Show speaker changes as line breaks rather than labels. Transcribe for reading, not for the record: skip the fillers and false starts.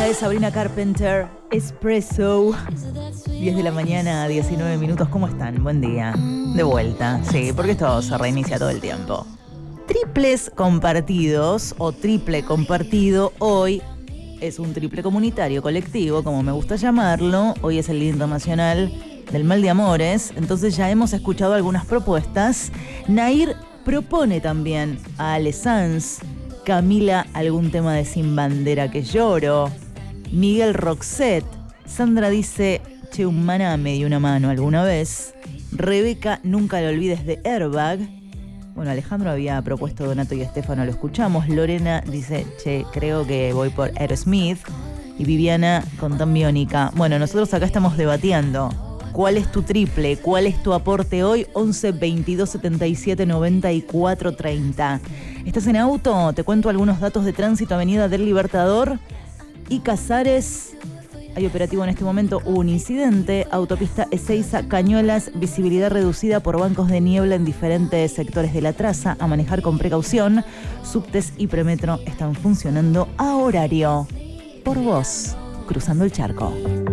Esta es Sabrina Carpenter, Espresso. 10 de la mañana, 19 minutos. ¿Cómo están? Buen día. De vuelta, sí, porque esto se reinicia todo el tiempo. Triples compartidos o triple compartido. Hoy es un triple comunitario colectivo, como me gusta llamarlo. Hoy es el Día Internacional del Mal de Amores. Entonces ya hemos escuchado algunas propuestas. Nair propone también a Ale Sanz. Camila, algún tema de Sin Bandera que lloro. Miguel Roxette. Sandra dice, che, un maná me dio una mano alguna vez. Rebeca, nunca lo olvides de Airbag. Bueno, Alejandro había propuesto Donato y Estefano, lo escuchamos. Lorena dice, che, creo que voy por Aerosmith. Y Viviana con Tan Biónica. Bueno, nosotros acá estamos debatiendo. ¿Cuál es tu triple? ¿Cuál es tu aporte hoy? 11 22 77 94 30. ¿Estás en auto? Te cuento algunos datos de tránsito. Avenida del Libertador y Casares. Hay operativo en este momento. Hubo un incidente. Autopista Ezeiza, Cañuelas, visibilidad reducida por bancos de niebla en diferentes sectores de la traza. A manejar con precaución. Subtes y Premetro están funcionando a horario. Por vos, cruzando el charco.